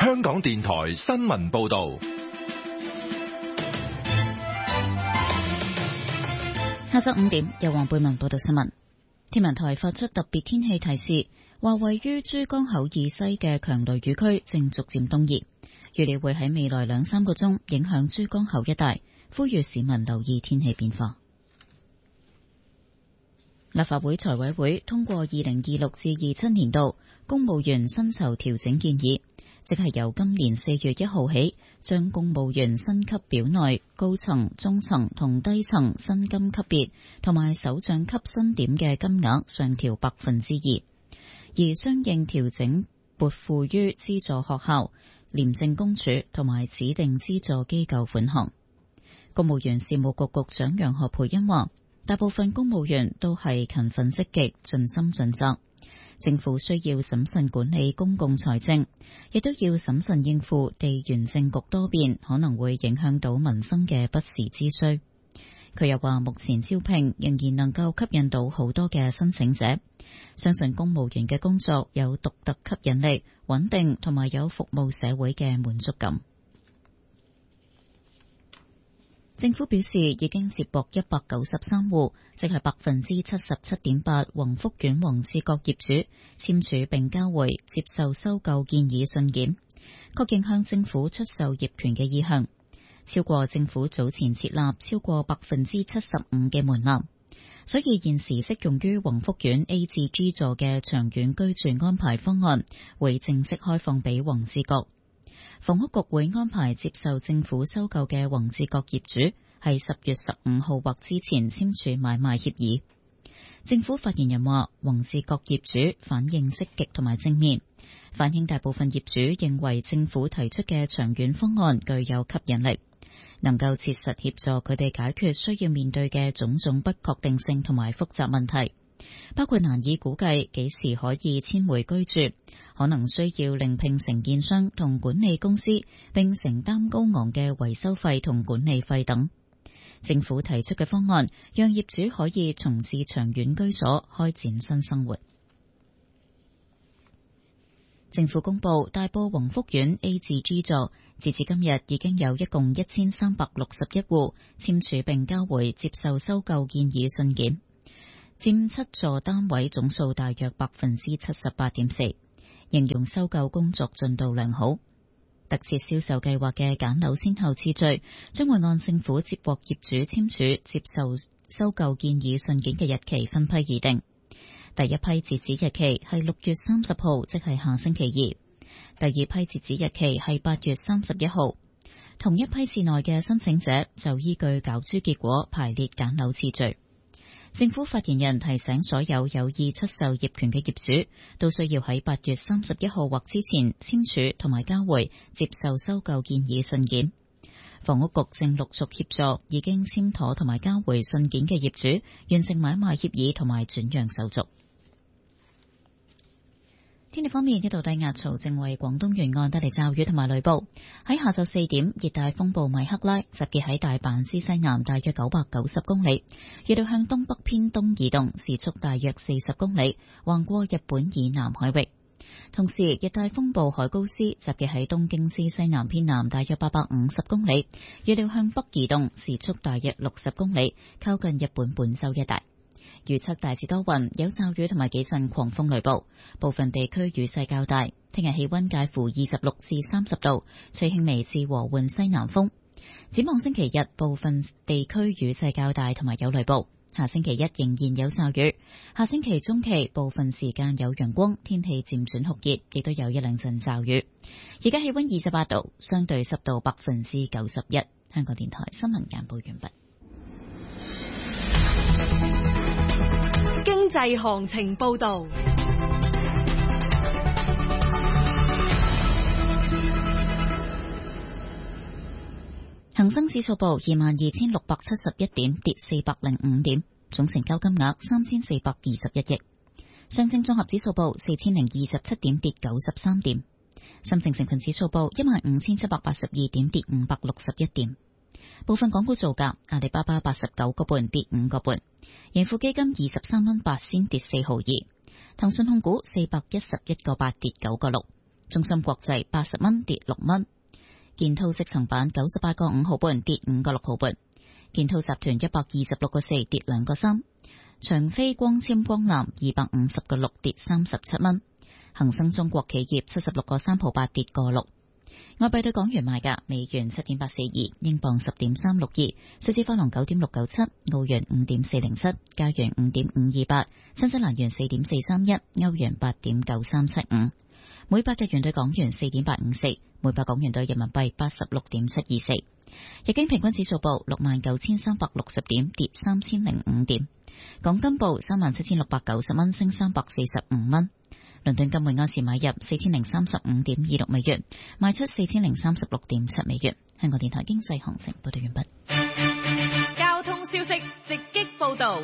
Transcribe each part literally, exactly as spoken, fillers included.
香港電台新聞報道。 下晝五點，由黃貝文報道新聞。天文台發出特別天氣提示，話位於珠江口以西嘅強雷雨區正逐漸東移，預料會喺未來兩三個鐘影響珠江口一帶，呼籲市民留意天氣變化。立法會財委會通過二零二六至二七年度公務員薪酬調整建議，即係由今年四月一號起，將公務員薪級表內高層、中層同低層薪金級別同埋首長級薪點嘅金額上調百分之二，而相應調整撥付於資助學校、廉政公署同埋指定資助機構款項。公務員事務局局長楊何蓓茵話，大部分公務員都係勤奮積極、盡心盡責。政府需要審慎管理公共財政，亦都要審慎應付地緣政局多變，可能會影響到民生嘅不時之需。佢又話，目前招聘仍然能夠吸引到好多嘅申請者，相信公務員嘅工作有獨特吸引力、穩定同埋有服務社會嘅滿足感。政府表示已經接獲一百九十三戶，即係百分之七十七點八宏福苑黃志國業主簽署並交回接受收購建議信件，確認向政府出售業權嘅意向，超過政府早前設立超過百分之七十五嘅門檻，所以現時適用於宏福苑 A 至 G 座嘅長遠居住安排方案會正式開放俾黃志國。房屋局會安排接受政府收購嘅黃志國業主喺十月十五號或之前簽署買賣協議。政府發言人話，黃志國業主反應積極同埋正面，反映大部分業主認為政府提出嘅長遠方案具有吸引力，能夠切實協助佢哋解決需要面對嘅種種不確定性同埋複雜問題，包括難以估計幾時可以遷回居住，可能需要另聘承建商同管理公司，並承擔高昂嘅維修費同管理費等。政府提出嘅方案，讓業主可以重置長遠居所，開展新生活。政府公布大埔宏福苑 A 至 G 座，截至今日已經有一共一千三百六十一戶簽署並交回接受收購建議信件，佔七座單位總數大約百分之七十八點四。形容收購工作進度良好。特設銷售計劃嘅揀樓先後次序將會按政府接獲業主簽署接受收購建議信件嘅日期分批而定。第一批截止日期係六月三十號，即係下星期二；第二批截止日期係八月三十一號。同一批次內嘅申請者就依據攪珠結果排列揀樓次序。政府發言人提醒所有有意出售業權嘅業主，都需要喺八月三十一號或之前簽署同埋交回接受收購建議信件。房屋局正陸續協助已經簽妥同埋交回信件嘅業主完成買賣協議同埋轉讓手續。天氣方面，一道低壓槽正為廣東沿岸帶嚟驟雨同埋雷暴。喺下晝四點，熱帶風暴米克拉集結喺大阪之西南大約九百九十公里，預料向東北偏東移動，時速大約四十公里，橫過日本以南海域。同時，熱帶風暴海高斯集結喺東京之西南偏南大約八百五十公里，預料向北移動，時速大約六十公里，靠近日本本州一帶。預測大致多雲，有驟雨同埋幾陣狂風雷暴，部分地區雨勢較大。聽日氣溫介乎二十六至三十度，吹輕微至和緩西南風。展望星期日，部分地區雨勢較大同埋有雷暴。下星期一仍然有驟雨，下星期中期部分時間有陽光，天氣漸轉酷熱，亦都有一兩陣驟雨。而家氣溫二十八度，相對濕度百分之九十一。香港電台新聞簡報完畢。 經濟行情報道。 恒生指數報二萬二千六百七十一點，跌四百零五點，總成交金額三千四百二十一億。上證綜合指數報四千零二十七點，跌九十三點。深證成分指數報一萬五千七百八十二點，跌五百六十一點。部分港股造價，阿里巴巴八十九個半，跌五個半。盈富基金二十三蚊八仙，跌四毫二。騰訊控股四百一十一個八，跌九個六。 中芯國際八十蚊跌六蚊，建滔積層板九十八個五毫半跌五個六毫半，建滔集團一百二十六個四跌兩個三，長飛光纖光纜二百五十個六跌三十七蚊，恒生中國企業七十六個三毫八跌個六。外幣對港元賣價：美元七點八四二，英鎊十點三六二，瑞士法郎九點六九七，澳元五點四零七，加元五點五二八，新西蘭元四點四三一，歐元八點九三七五，每百日元對港元四點八五四，每百港元對人民幣八十六點七二四。日經平均指數報六萬九千三百六十點，跌三千零五點。港金報三萬七千六百九十蚊，升三百四十五蚊。倫敦金每盎司買入四千零三十五點二六美元，賣出四千零三十六點七美元。香港電台經濟行情報道完畢。 交通消息直擊報道。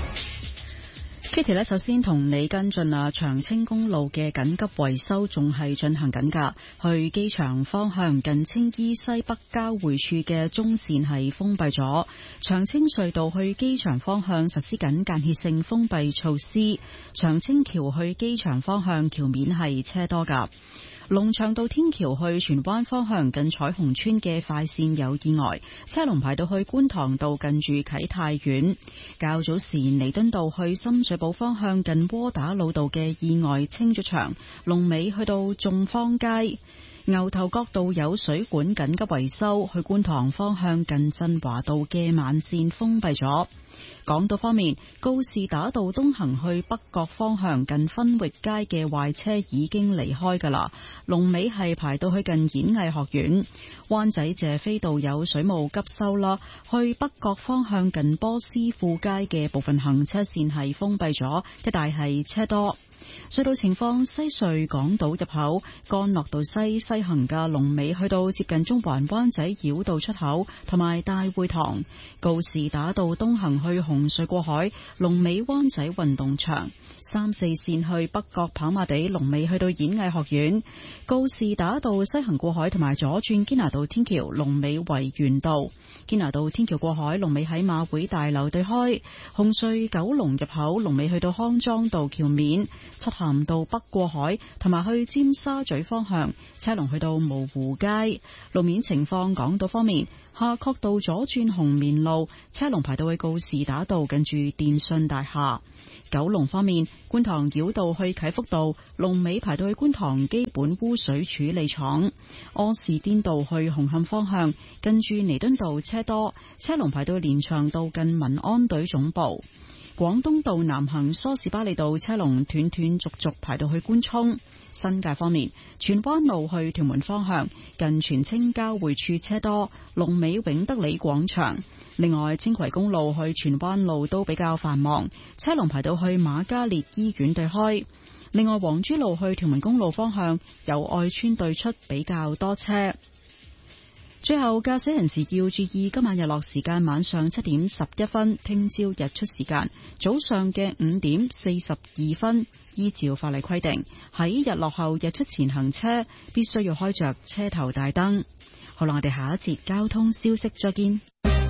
Kitty 呢，首先同你跟進啊，長青公路嘅緊急維修仲係進行緊㗎。去機場方向近青衣西北交匯處嘅中線係封閉咗。長青隧道去機場方向實施緊間歇性封閉措施。長青橋去機場方向橋面係車多㗎。龍翔道天橋去荃灣方向近彩虹村嘅快線有意外，車龍排到去觀塘道近住啟泰苑。較早時彌敦道去深水埗方向近窩打老道嘅意外清咗場，龍尾去到眾坊街。牛頭角道有水管緊急維修，去觀塘方向近振華道嘅慢線封閉咗。港島方面，告士打道東行去北角方向近分域街嘅壞車已經離開㗎啦，龍尾係排到去近演藝學院。灣仔謝斐道有水務急修啦，去北角方向近波斯富街嘅部分行車線係封閉咗，一帶係車多。隧道情況：西隧港島入口干諾道西西行嘅龍尾去到接近中環灣仔繞道出口，同埋大會堂。告士打道東行去紅隧過海，龍尾灣仔運動場。三四線去北角跑馬地，龍尾去到演藝學院。告士打道西行過海同埋左轉堅拿道天橋，龍尾維園道。堅拿道天橋過海，龍尾喺馬會大樓對開。紅隧九龍入口，龍尾去到康莊道橋面。漆咸道北過海同埋去尖沙咀方向，車龍去到蕪湖街。路面情況，港島方面，夏慤道左轉紅棉路，車龍排到去告士打道近住電訊大廈。九龍方面，觀塘繞道去啟福道，龍尾排到去觀塘基本污水處理廠。柯士甸道去紅磡方向，近住彌敦道車多，車龍排到連翔道近民安隊總部。廣東道南行梳士巴利道車龍斷斷續續排到去官涌。新界方面，荃灣路去屯門方向近荃青交匯處車多，龍尾永德里廣場。另外，青葵公路去荃灣路都比較繁忙，車龍排到去瑪嘉烈醫院對開。另外，黃珠路去屯門公路方向由愛村對出比較多車。最後，駕駛人士要注意今晚日落時間晚上七點十一分，聽朝日出時間早上嘅五點四十二分。依照法例規定，喺日落後日出前行車必須要開着車頭大燈。好啦，我哋下一節交通消息再見。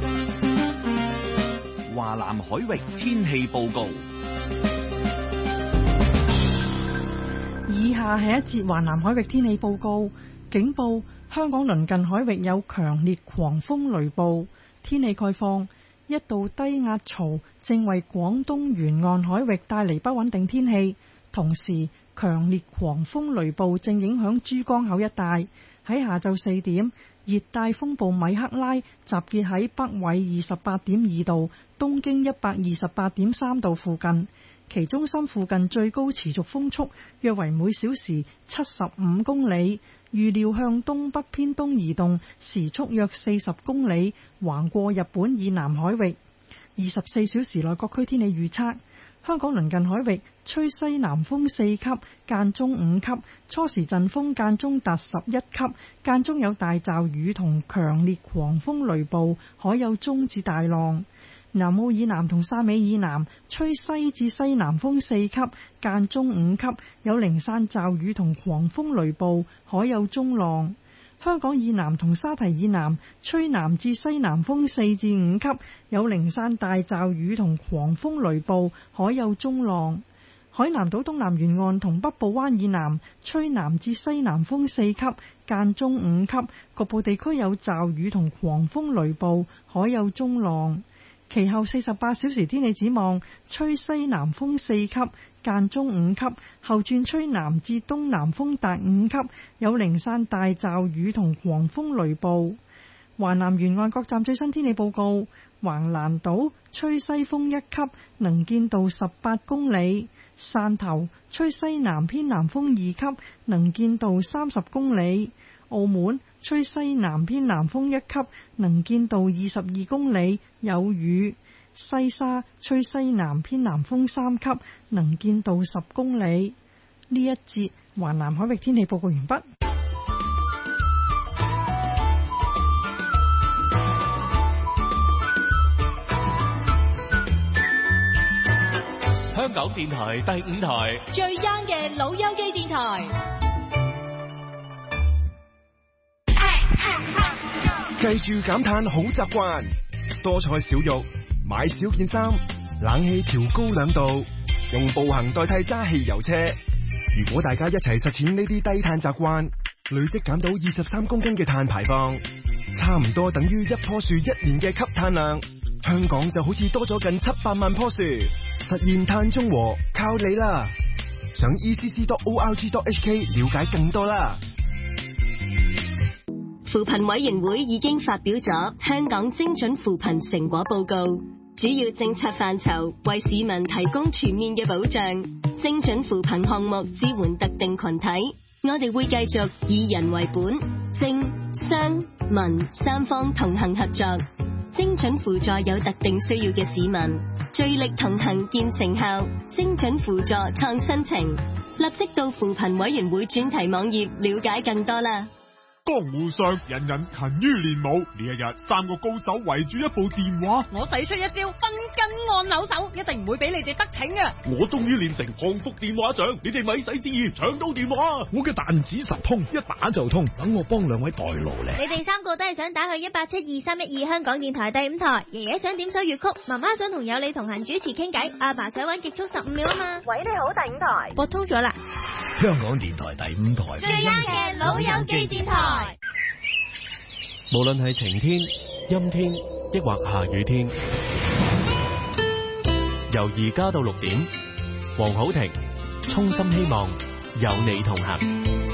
華南海域天氣報告。 以下係一節華南海域天氣報告。警報：香港鄰近海域有強烈狂風雷暴。天氣概況：一道低壓槽正為廣東沿岸海域帶嚟不穩定天氣，同時強烈狂風雷暴正影響珠江口一帶。喺下晝四點，熱帶風暴米克拉集結喺北緯二十八點二度、東經一百二十八點三度附近，其中心附近最高持續風速約為每小時七十五公里。預料向東北偏東移動，時速約四十公里，橫過日本以南海域。二十四小時內各區天氣預測：香港鄰近海域吹西南風四級，間中五級，初時陣風間中達十一級，間中有大驟雨同強烈狂風雷暴，海有中至大浪。南澳以南同汕尾以南吹西至西南風四級，間中五級，有零散驟雨同狂風雷暴，海有中浪。香港以南同沙堤以南吹南至西南風四至五級，有零散大驟雨同狂風雷暴，海有中浪。 海南島東南沿岸同北部灣以南吹南至西南風四級，間中五級，局部地區有驟雨同狂風雷暴，海有中浪。其後四十八小時天氣展望，吹西南風四級，間中五級，後轉吹南至東南風達五級，有零散大驟雨同狂風雷暴。華南沿岸各站最新天氣報告：橫瀾島吹西風一級，能見度十八公里；汕頭吹西南偏南風二級，能見度三十公里；澳門吹西南偏南風一級，能見度二十二公里，有雨；西沙吹西南偏南風三級，能見度十公里。呢一節華南海域天氣報告完畢。 香港電台第五台最 young 嘅老友記電台。 記住減碳好習慣，多菜少肉，買少件衫，冷氣調高兩度，用步行代替揸汽油車。如果大家一齊實踐呢啲低碳習慣，累積減到二十三公斤嘅碳排放，差唔多等於一棵樹一年嘅吸碳量。香港就好似多咗近七百萬棵樹，實現碳中和靠你啦！上 e c c dot org dot h k 了解更多啦。 扶貧委員會已經發表咗香港精準扶貧成果報告，主要政策範疇為市民提供全面嘅保障。精準扶貧項目支援特定群體，我哋會繼續以人為本，政、商、民三方同行合作，精準輔助有特定需要嘅市民，聚力同行見成效。精準輔助創新程，立即到扶貧委員會專題網頁了解更多啦。 江湖上人人勤於練武，呢一日三個高手圍住一部電話， 我使出一招分筋按鈕手，一定唔會俾你哋得逞啊！ 我終於練成幸福電話掌，你哋咪使旨意搶到電話。 我嘅彈指神通，一打就通，等我幫兩位代勞咧。 你哋三個都係想打去一八七二三一二香港電台第五台，爺爺想點首粵曲，媽媽想同有你同行主持傾偈，阿爸想玩極速十五秒啊嘛。 喂，你好，第五台撥通咗啦。 香港電台第五台最啱嘅老友記電台。 無論係晴天、陰天，抑或下雨天，由而家到六點，黃好庭衷心希望有你同行。